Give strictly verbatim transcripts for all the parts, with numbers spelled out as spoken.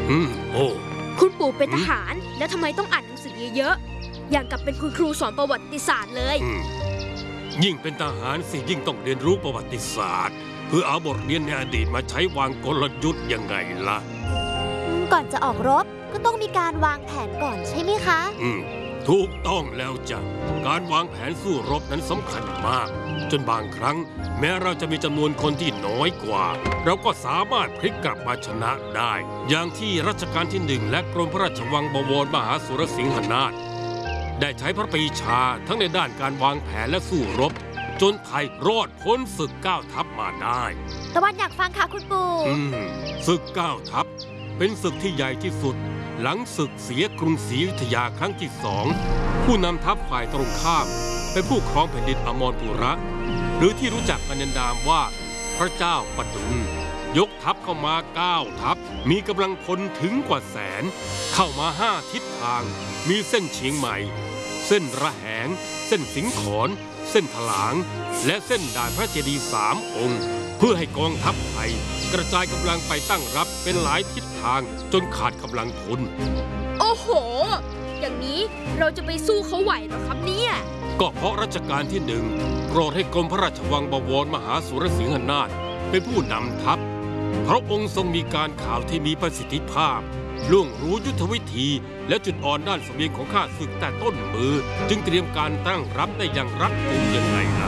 อืมโอ้คุณปู่เป็นทหารแล้วทำไมต้องอ่านหนังสือเยอะๆอย่างกับเป็นคุณครูสอนประวัติศาสตร์เลยยิ่งเป็นทหารสิยิ่งต้องเรียนรู้ประวัติศาสตร์เพื่อเอาบทเรียนในอดีตมาใช้วางกลยุทธ์ยังไงล่ะก่อนจะออกรบก็ต้องมีการวางแผนก่อนใช่ไหมคะอืมถูกต้องแล้วจ้ะการวางแผนสู้รบนั้นสำคัญมากจนบางครั้งแม้เราจะมีจำนวนคนที่น้อยกว่าเราก็สามารถพลิกกลับมาชนะได้อย่างที่รัชกาลที่หนึ่งและกรมพระราชวังบวรมหาสุรสิงหนาถได้ใช้พระปรีชาทั้งในด้านการวางแผนและสู้รบจนไทยรอดพ้นศึกเก้าทัพมาได้ตะวันอยากฟังค่ะคุณปู่อืมศึกเก้าทัพเป็นศึกที่ใหญ่ที่สุดหลังศึกเสียกรุงศรีอยุธยาครั้งที่สองผู้นำทัพฝ่ายตรงข้ามเป็นผู้ครองแผ่นดินอมรปุระหรือที่รู้จักกันในนามว่าพระเจ้าปดุลยกทัพเข้ามาเก้าทัพมีกำลังพลถึงกว่าแสนเข้ามาห้าทิศทางมีเส้นเชียงใหม่เส้นระแหงเส้นสิงขรเส้นถลางและเส้นด่านพระเจดีย์สามองค์เพื่อให้กองทัพไทยกระจายกำลังไปตั้งรับเป็นหลายทิศทางจนขาดกำลังพลโอ้โหอย่างนี้เราจะไปสู้เขาไหวหรอครับเนี่ยก็เพราะรัชกาลที่หนึ่งโปรดให้กรมพระราชวังบวรมหาสุรสิงหนาถเป็นผู้นำทัพพระองค์ทรงมีการข่าวที่มีประสิทธิภาพล่วงรู้ยุทธวิธีและจุดอ่อนด้านเสบียงของข้าศึกแต่ต้นมือจึงเตรียมการตั้งรับได้อย่างรัดกุมยังไงล่ะ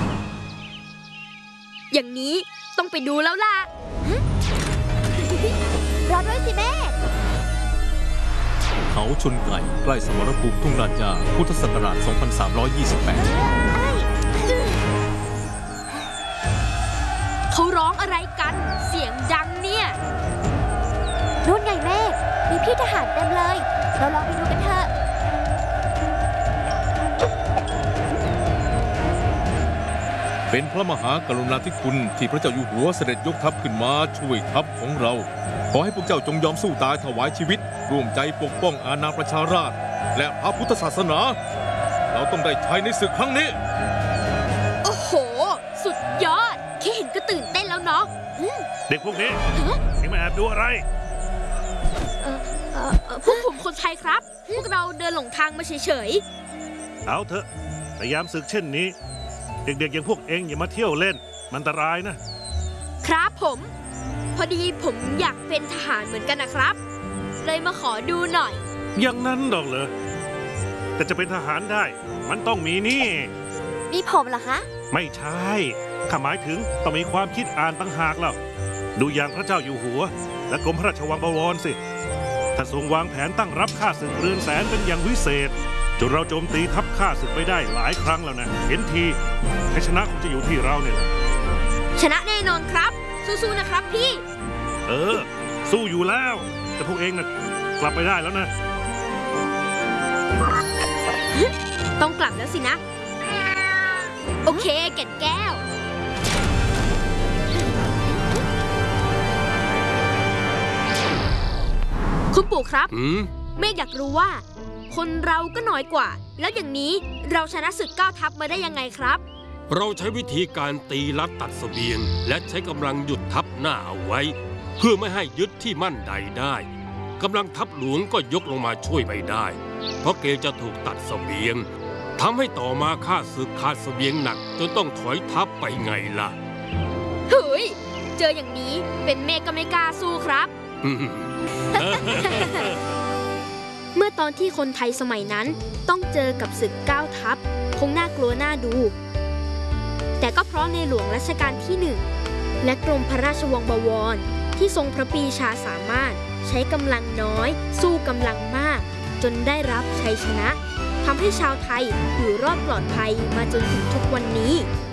อย่างนี้ต้องไปดูแล้วล่ะรอด้วยสิแม่เขาชนไก่ใกล้สมรภูมิทุ่งราชาพุทธศักราชสองพันสามร้อยยี่สิบแปดเขาร้องอะไรกันเสียงดังเนี่ยนู่นไงแม่มีพี่ทหารเต็มเลยเราลองไปดูกันเถอะเป็นพระมหากรุณาธิคุณที่พระเจ้าอยู่หัวเสด็จยกทัพขึ้นมาช่วยทัพของเราขอให้พวกเจ้าจงยอมสู้ตายถวายชีวิตร่วมใจปกป้องอาณาประชาราษฎร์และพระพุทธศาสนาเราต้องได้ชัยในศึกครั้งนี้โอ้โหสุดยอดแค่เห็นก็ตื่นเต้นแล้วเนาะเด็กพวกนี้ยังมาแอบดูอะไรพวกผมคนไทยครับพวกเราเดินหลงทางมาเฉยๆเอาเถอะแต่ยามศึกเช่นนี้เด็กๆอย่างพวกเองอย่ามาเที่ยวเล่นมันอันตรายนะครับผมพอดีผมอยากเป็นทหารเหมือนกันนะครับเลยมาขอดูหน่อยอย่างนั้นดอกเหรอแต่จะเป็นทหารได้มันต้องมีนี่มีผมเหรอคะไม่ใช่ข้าหมายถึงต้องมีความคิดอ่านต่างหากแล้วดูอย่างพระเจ้าอยู่หัวและกรมพระราชวังบวรสิถ้าทรงวางแผนตั้งรับข้าศึกเรือนแสนเป็นอย่างวิเศษจนเราโจมตีทัพข้าศึกไปได้หลายครั้งแล้วนะเห็นทีให้ชนะคงจะอยู่ที่เราเนี่ยชนะแน่นอนครับสู้ๆนะครับพี่เออสู้อยู่แล้วแต่พวกเองน่ะกลับไปได้แล้วนะต้องกลับแล้วสินะโอเคแก่นแก้วคุณปู่ครับเมฆอยากรู้ว่าคนเราก็น้อยกว่าแล้วอย่างนี้เราชนะศึกเก้าทัพมาได้ยังไงครับเราใช้วิธีการตีลัดตัดเสบียงและใช้กำลังหยุดทัพหน้าเอาไว้เพื่อไม่ให้ยึดที่มั่นใดได้กำลังทัพหลวงก็ยกลงมาช่วยไม่ได้เพราะเกรงจะถูกตัดเสบียงทำให้ต่อมาข้าศึกขาดเสบียงหนักจนต้องถอยทัพไปไงล่ะเฮ้ยเจออย่างนี้เป็นเมฆก็ไม่กล้าสู้ครับเมื่อตอนที่คนไทยสมัยนั้นต้องเจอกับศึกเก้าทัพคงน่ากลัวน่าดูแต่ก็เพราะในหลวงรัชกาลที่หนึ่งและกรมพระราชวังบวรที่ทรงพระปรีชาสามารถใช้กำลังน้อยสู้กำลังมากจนได้รับชัยชนะทำให้ชาวไทยอยู่รอดปลอดภัยมาจนถึงทุกวันนี้